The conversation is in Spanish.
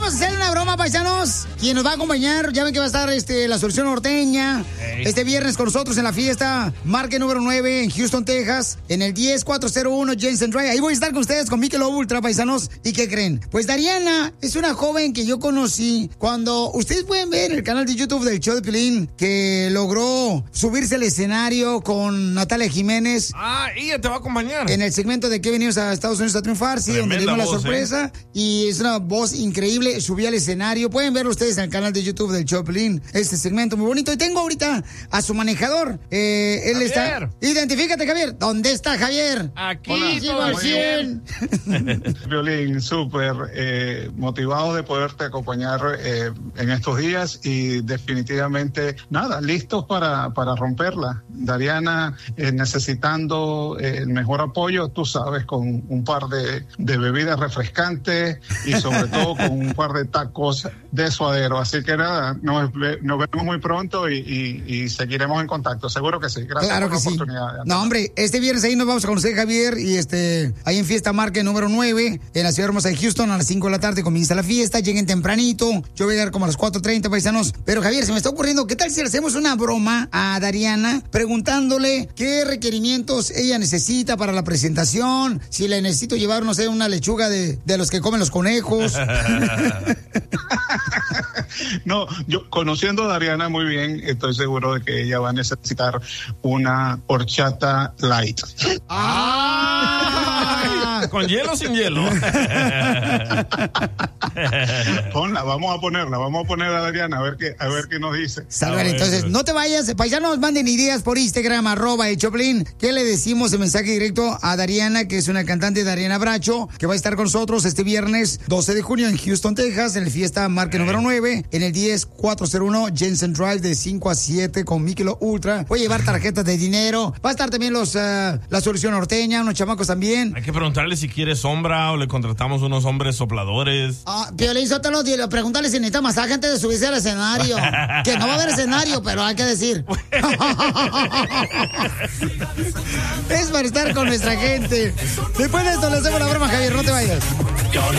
vamos a hacer una broma, paisanos. Quien nos va a acompañar, ya ven que va a estar la Solución Norteña este viernes con nosotros en la fiesta Marque número 9 en Houston, Texas, en el 10401 Jensen Drive. Ahí voy a estar con ustedes con Michelob Ultra, paisanos. ¿Y qué creen? Pues Dariana es una joven que yo conocí cuando ustedes pueden ver el canal de YouTube del show de Piolín, que logró subirse al escenario con Natalia Jiménez. Ah, ella te va a acompañar. En el segmento de que venimos a Estados Unidos a triunfar, sí, donde dimos la sorpresa. Y es una voz increíble, subí al escenario. Pueden verlo ustedes en el canal de YouTube del show de Piolín. Este segmento muy bonito. Y tengo ahorita a su manejador. Él Javier. está. Identifícate, Javier. ¿Dónde está Javier? Aquí. Hola, al 100. Piolín, súper motivado de poderte acompañar en estos días y definitivamente, nada, listos para romperla. Dariana necesitando el mejor apoyo, tú sabes, con un par de bebidas refrescantes y sobre todo con un par de tacos de suadero. Así que nada, nos vemos muy pronto y seguiremos en contacto. Seguro que sí. Gracias claro por la que sí. oportunidad. No, hombre, este viernes ahí nos vamos a conocer, Javier, y ahí en Fiesta Marque número 9, en la ciudad hermosa de Houston, a las 5 de la tarde comienza la fiesta. Lleguen tempranito. Yo voy a llegar como a las 4:30, paisanos. Pero Javier, se me está ocurriendo, ¿qué tal si le hacemos una broma a Dariana preguntándole qué requerimientos ella necesita para la presentación? Si le necesito llevar, no sé, una lechuga de los que comen los conejos. No, yo conociendo a Dariana muy bien, estoy seguro de que ella va a necesitar una horchata light. ¿Con hielo o sin hielo? Vamos a poner a Dariana a ver qué nos dice. Salve, entonces, no te vayas, paisanos, manden ideas por Instagram, @elchoplin. ¿Qué le decimos en mensaje directo a Dariana, que es una cantante, Dariana Bracho, que va a estar con nosotros este viernes 12 de junio en Houston, Texas, en el Fiesta Marque número 9, en el 10401 Jensen Drive de 5 a 7 con Michelob Ultra. Voy a llevar tarjetas de dinero. Va a estar también la Solución Norteña, unos chamacos también. Hay que preguntarle si quiere sombra o le contratamos unos hombres sopladores. Piolín Sotelo, pregúntale si necesita masaje antes de subirse al escenario. Que no va a haber escenario, pero hay que decir. Es para estar con nuestra gente. Después de esto le hacemos la broma, Javier, no te vayas.